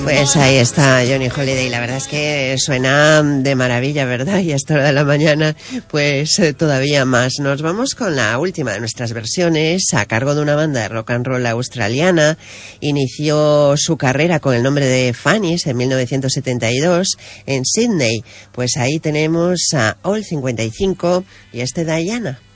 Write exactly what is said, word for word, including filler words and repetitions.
Pues ahí está Johnny Holiday, la verdad es que suena de maravilla, ¿verdad? Y a esta hora de la mañana, pues eh, todavía más. Nos vamos con la última de nuestras versiones, a cargo de una banda de rock and roll australiana. Inició su carrera con el nombre de Fannies en mil novecientos setenta y dos en Sydney. Pues ahí tenemos a All cincuenta y cinco y este Diana.